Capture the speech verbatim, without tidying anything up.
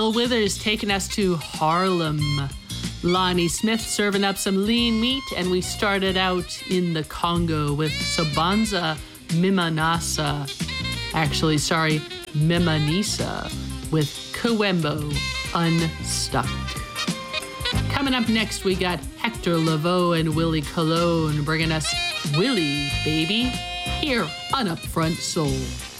Bill Withers taking us to Harlem. Lonnie Smith serving up some lean meat, and we started out in the Congo with Sobanza Mimanasa. Actually, sorry, Mimanisa with Kawembo Unstuck. Coming up next, we got Hector Lavoe and Willie Colon bringing us Willie, baby, here on Upfront Soul.